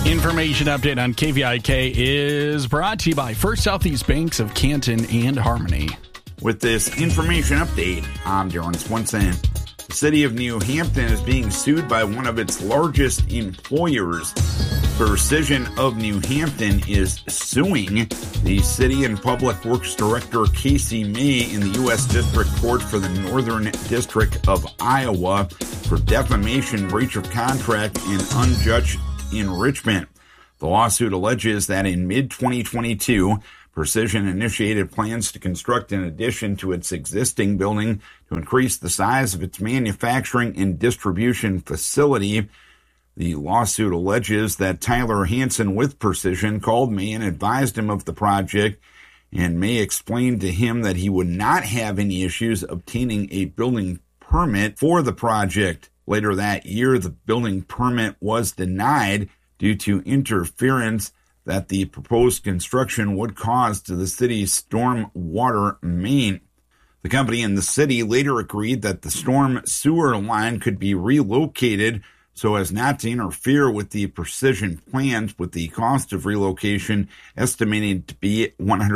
Information update on KVIK is brought to you by First Southeast Banks of Canton and Harmony. With this information update, I'm Darren Swenson. The city of New Hampton is being sued by one of its largest employers. Precision of New Hampton is suing the City and Public Works Director Casey May in the U.S. District Court for the Northern District of Iowa for defamation, breach of contract, and unjust enrichment. The lawsuit alleges that in mid-2022, Precision initiated plans to construct an addition to its existing building to increase the size of its manufacturing and distribution facility. The lawsuit alleges that Tyler Hansen with Precision called May and advised him of the project, and May explained to him that he would not have any issues obtaining a building permit for the project. Later that year, the building permit was denied due to interference that the proposed construction would cause to the city's storm water main. The company and the city later agreed that the storm sewer line could be relocated so as not to interfere with the Precision plans, with the cost of relocation estimated to be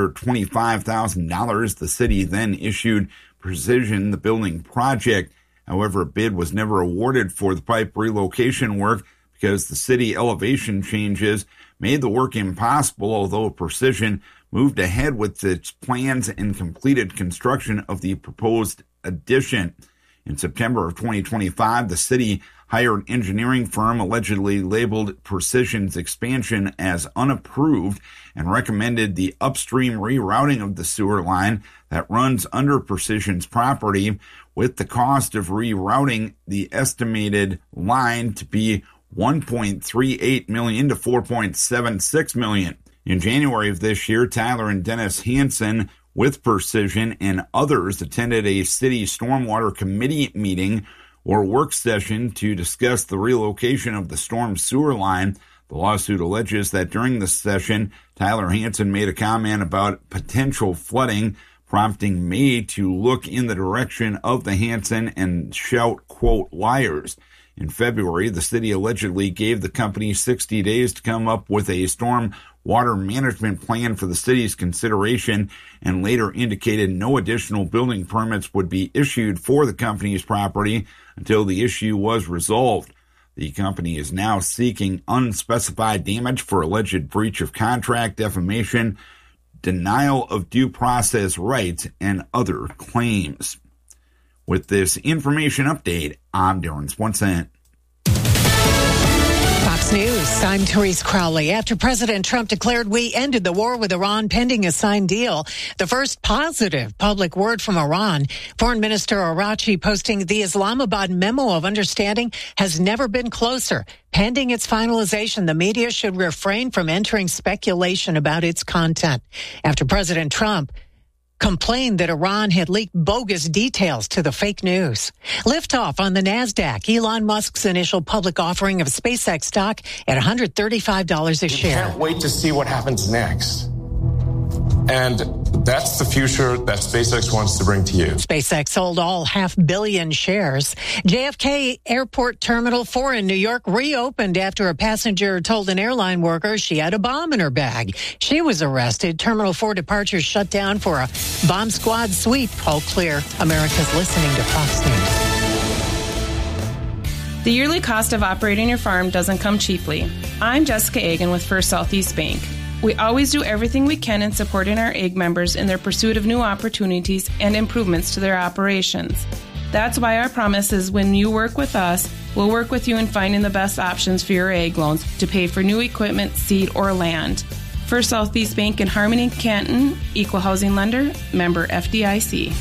$125,000. The city then issued Precision the building project. However, a bid was never awarded for the pipe relocation work because the city elevation changes made the work impossible, although Precision moved ahead with its plans and completed construction of the proposed addition. In September of 2025, the city hired an engineering firm allegedly labeled Precision's expansion as unapproved and recommended the upstream rerouting of the sewer line that runs under Precision's property, with the cost of rerouting the estimated line to be $1.38 million to $4.76 million. In January of this year, Tyler and Dennis Hansen with Precision and others attended a city stormwater committee meeting or work session to discuss the relocation of the storm sewer line. The lawsuit alleges that during the session, Tyler Hansen made a comment about potential flooding, prompting May to look in the direction of the Hansen and shout, quote, liars. In February, the city allegedly gave the company 60 days to come up with a storm water management plan for the city's consideration and later indicated no additional building permits would be issued for the company's property until the issue was resolved. The company is now seeking unspecified damage for alleged breach of contract, defamation, denial of due process rights, and other claims. With this information update, I'm Darren Swenson. Fox News, I'm Therese Crowley. After President Trump declared we ended the war with Iran pending a signed deal, the first positive public word from Iran, Foreign Minister Araghchi posting the Islamabad memo of understanding has never been closer. Pending its finalization, the media should refrain from entering speculation about its content. After President Trump complained that Iran had leaked bogus details to the fake news. Liftoff on the NASDAQ. Elon Musk's initial public offering of SpaceX stock at $135 a share. Can't wait to see what happens next. And that's the future that SpaceX wants to bring to you. SpaceX sold all 500 million shares. JFK Airport Terminal 4 in New York reopened after a passenger told an airline worker she had a bomb in her bag. She was arrested. Terminal 4 departures shut down for a bomb squad sweep. All clear. America's listening to Fox News. The yearly cost of operating your farm doesn't come cheaply. I'm Jessica Agan with First Southeast Bank. We always do everything we can in supporting our AG members in their pursuit of new opportunities and improvements to their operations. That's why our promise is when you work with us, we'll work with you in finding the best options for your AG loans to pay for new equipment, seed, or land. First Southeast Bank in Harmony, Canton, Equal Housing Lender, member FDIC.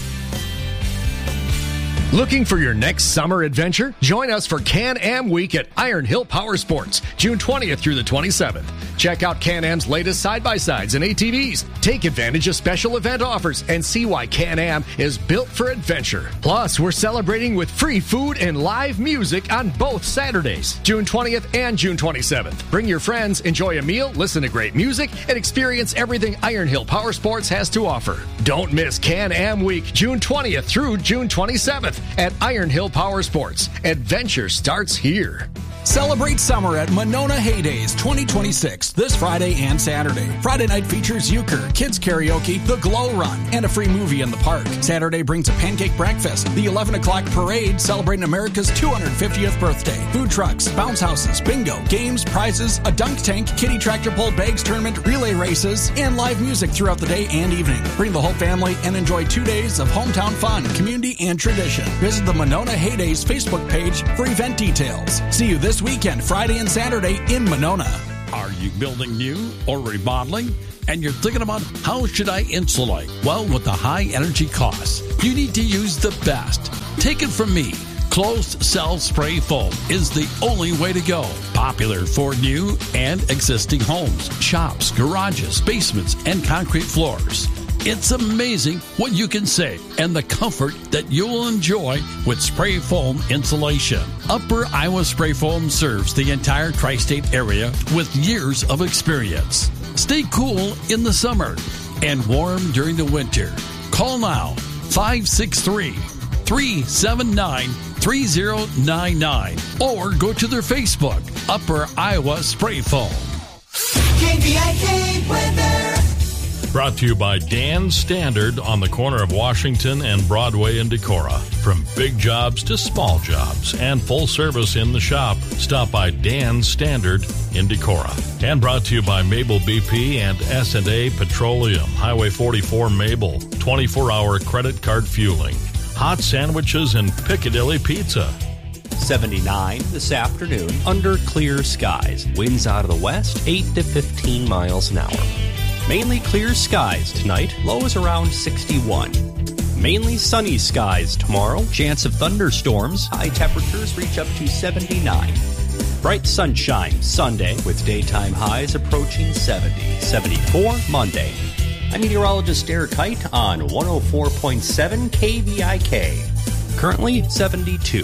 Looking for your next summer adventure? Join us for Can-Am Week at Iron Hill Power Sports, June 20th through the 27th. Check out Can-Am's latest side-by-sides and ATVs. Take advantage of special event offers and see why Can-Am is built for adventure. Plus, we're celebrating with free food and live music on both Saturdays, June 20th and June 27th. Bring your friends, enjoy a meal, listen to great music, and experience everything Iron Hill Power Sports has to offer. Don't miss Can-Am Week, June 20th through June 27th. At Iron Hill Power Sports. Adventure starts here. Celebrate summer at Monona Heydays 2026 this Friday and Saturday. Friday night features euchre, kids karaoke, the Glow Run, and a free movie in the park. Saturday brings a pancake breakfast, the 11 o'clock parade celebrating America's 250th birthday, food trucks, bounce houses, bingo, games, prizes, a dunk tank, kiddie tractor pull bags tournament, relay races, and live music throughout the day and evening. Bring the whole family and enjoy 2 days of hometown fun, community, and tradition. Visit the Monona Heydays Facebook page for event details. See you this weekend, Friday and Saturday in Monona. Are you building new or remodeling? And you're thinking about how should I insulate? Well, with the high energy costs, you need to use the best. Take it from me. Closed cell spray foam is the only way to go. Popular for new and existing homes, shops, garages, basements, and concrete floors. It's amazing what you can save and the comfort that you will enjoy with spray foam insulation. Upper Iowa Spray Foam serves the entire tri-state area with years of experience. Stay cool in the summer and warm during the winter. Call now, 563-379-3099, or go to their Facebook, Upper Iowa Spray Foam. KVIK weather. Brought to you by Dan Standard on the corner of Washington and Broadway in Decorah. From big jobs to small jobs and full service in the shop, stop by Dan Standard in Decorah. And brought to you by Mabel BP and S&A Petroleum, Highway 44 Mabel, 24-hour credit card fueling, hot sandwiches, and Piccadilly Pizza. 79 this afternoon under clear skies. Winds out of the west, 8 to 15 miles an hour. Mainly clear skies tonight, lows around 61. Mainly sunny skies tomorrow, chance of thunderstorms, high temperatures reach up to 79. Bright sunshine Sunday with daytime highs approaching 70. 74 Monday. I'm meteorologist Eric Height on 104.7 KVIK. Currently 72.